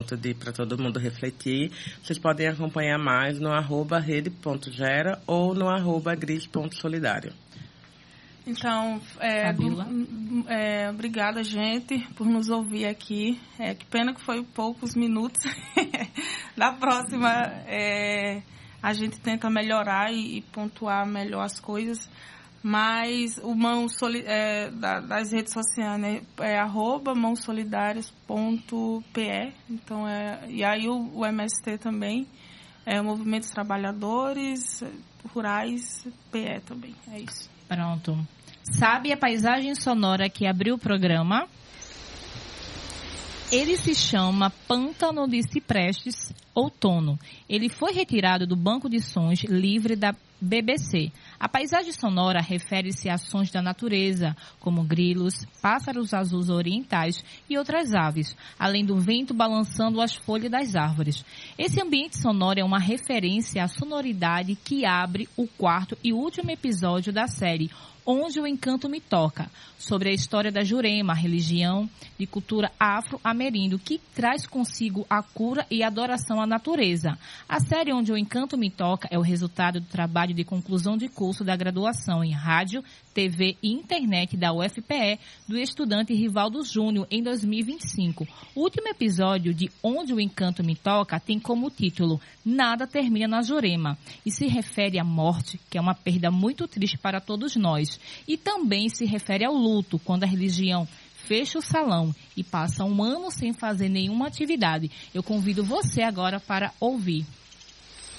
para todo mundo refletir. Vocês podem acompanhar mais no @rede.gera ou no @gris.solidário. Então, obrigada, gente, por nos ouvir aqui. Que pena que foi poucos minutos. Da próxima, a gente tenta melhorar e pontuar melhor as coisas. Mas o das redes sociais, né, @mãosolidárias.pe. Então, e aí o MST também, Movimentos Trabalhadores Rurais PE também. É isso. Pronto. Sabe a paisagem sonora que abriu o programa? Ele se chama Pântano de Ciprestes Outono. Ele foi retirado do banco de sons livre da BBC. A paisagem sonora refere-se a sons da natureza, como grilos, pássaros azuis orientais e outras aves, além do vento balançando as folhas das árvores. Esse ambiente sonoro é uma referência à sonoridade que abre o quarto e último episódio da série Onde o Encanto Me Toca, sobre a história da Jurema, religião de cultura afro-ameríndio, que traz consigo a cura e adoração à natureza. A série Onde o Encanto Me Toca é o resultado do trabalho de conclusão de curso da graduação em Rádio, TV e Internet da UFPE do estudante Rivaldo Júnior em 2025. O último episódio de Onde o Encanto Me Toca tem como título Nada Termina na Jurema e se refere à morte, que é uma perda muito triste para todos nós. E também se refere ao luto, quando a religião fecha o salão e passa um ano sem fazer nenhuma atividade. Eu convido você agora para ouvir.